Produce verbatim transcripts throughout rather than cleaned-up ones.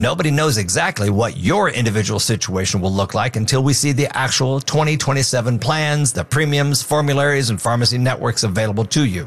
Nobody knows exactly what your individual situation will look like until we see the actual twenty twenty-seven plans, the premiums, formularies, and pharmacy networks available to you.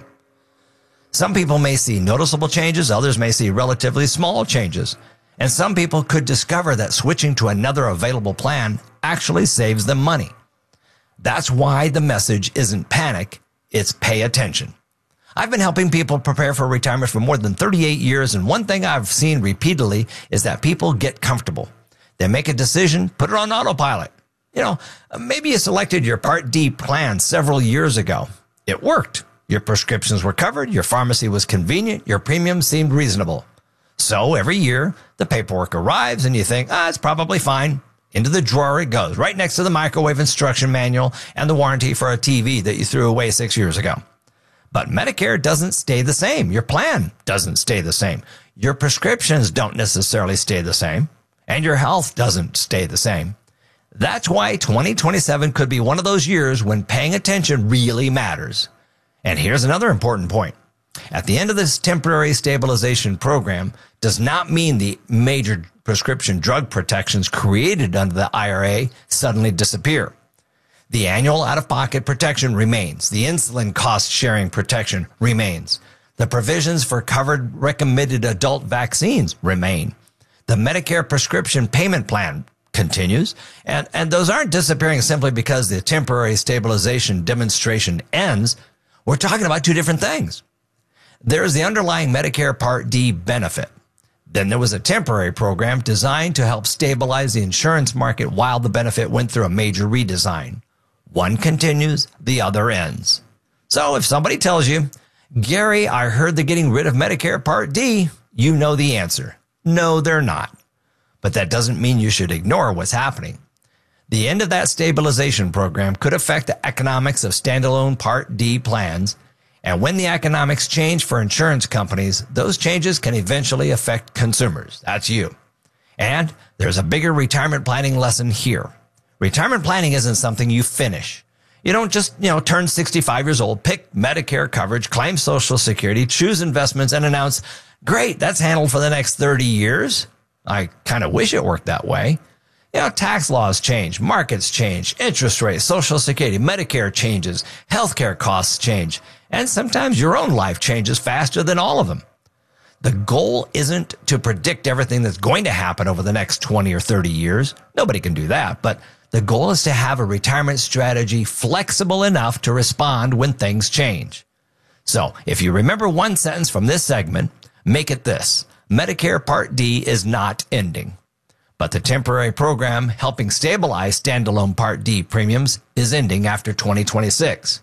Some people may see noticeable changes, others may see relatively small changes, and some people could discover that switching to another available plan actually saves them money. That's why the message isn't panic, it's pay attention. I've been helping people prepare for retirement for more than thirty-eight years, and one thing I've seen repeatedly is that people get comfortable. They make a decision, put it on autopilot. You know, maybe you selected your Part D plan several years ago. It worked. Your prescriptions were covered, your pharmacy was convenient, your premium seemed reasonable. So every year, the paperwork arrives and you think, ah, it's probably fine. Into the drawer it goes, right next to the microwave instruction manual and the warranty for a T V that you threw away six years ago. But Medicare doesn't stay the same. Your plan doesn't stay the same. Your prescriptions don't necessarily stay the same. And your health doesn't stay the same. That's why twenty twenty-seven could be one of those years when paying attention really matters. And here's another important point. At the end of this temporary stabilization program does not mean the major prescription drug protections created under the I R A suddenly disappear. The annual out-of-pocket protection remains. The insulin cost-sharing protection remains. The provisions for covered recommended adult vaccines remain. The Medicare prescription payment plan continues. And, and those aren't disappearing simply because the temporary stabilization demonstration ends. We're talking about two different things. There's the underlying Medicare Part D benefit. Then there was a temporary program designed to help stabilize the insurance market while the benefit went through a major redesign. One continues, the other ends. So if somebody tells you, Gary, I heard they're getting rid of Medicare Part D, you know the answer. No, they're not. But that doesn't mean you should ignore what's happening. The end of that stabilization program could affect the economics of standalone Part D plans. And when the economics change for insurance companies, those changes can eventually affect consumers. That's you. And there's a bigger retirement planning lesson here. Retirement planning isn't something you finish. You don't just, you know, turn sixty-five years old, pick Medicare coverage, claim Social Security, choose investments, and announce, great, that's handled for the next thirty years. I kind of wish it worked that way. You know, tax laws change, markets change, interest rates, Social Security, Medicare changes, healthcare costs change, and sometimes your own life changes faster than all of them. The goal isn't to predict everything that's going to happen over the next twenty or thirty years. Nobody can do that, but the goal is to have a retirement strategy flexible enough to respond when things change. So if you remember one sentence from this segment, make it this: Medicare Part D is not ending. But the temporary program helping stabilize standalone Part D premiums is ending after twenty twenty-six.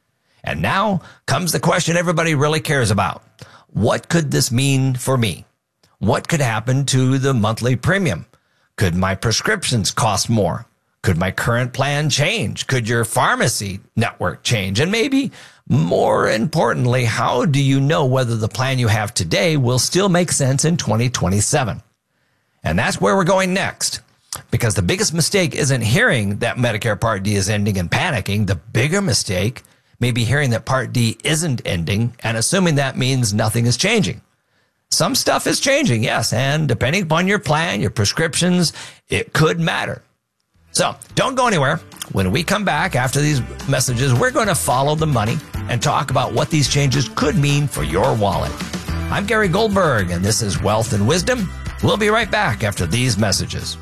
And now comes the question everybody really cares about. What could this mean for me? What could happen to the monthly premium? Could my prescriptions cost more? Could my current plan change? Could your pharmacy network change? And maybe more importantly, how do you know whether the plan you have today will still make sense in twenty twenty-seven? And that's where we're going next, because the biggest mistake isn't hearing that Medicare Part D is ending and panicking. The bigger mistake may be hearing that Part D isn't ending and assuming that means nothing is changing. Some stuff is changing, yes, and depending upon your plan, your prescriptions, it could matter. So don't go anywhere. When we come back after these messages, we're going to follow the money and talk about what these changes could mean for your wallet. I'm Gary Goldberg, and this is Wealth and Wisdom. We'll be right back after these messages.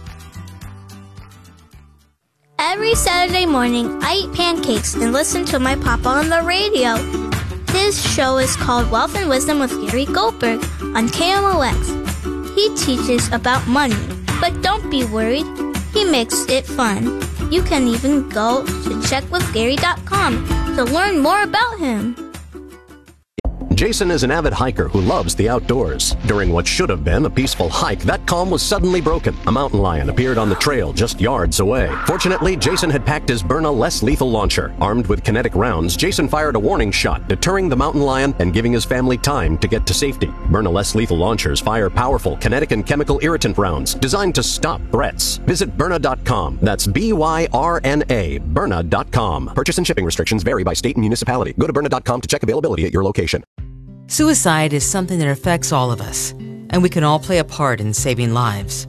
Every Saturday morning, I eat pancakes and listen to my papa on the radio. His show is called Wealth and Wisdom with Gary Goldberg on K M O X. He teaches about money, but don't be worried. He makes it fun. You can even go to check with gary dot com to learn more about him. Jason is an avid hiker who loves the outdoors. During what should have been a peaceful hike, that calm was suddenly broken. A mountain lion appeared on the trail just yards away. Fortunately, Jason had packed his Byrna less lethal launcher. Armed with kinetic rounds, Jason fired a warning shot, deterring the mountain lion and giving his family time to get to safety. Byrna less lethal launchers fire powerful kinetic and chemical irritant rounds designed to stop threats. Visit Byrna dot com. That's B Y R N A, Byrna dot com. Purchase and shipping restrictions vary by state and municipality. Go to Byrna dot com to check availability at your location. Suicide is something that affects all of us. and we can all play a part in saving lives.